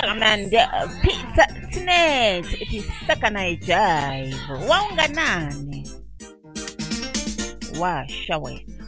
Diamond Pizza Snatch itisaka na ijive waunga nani washawe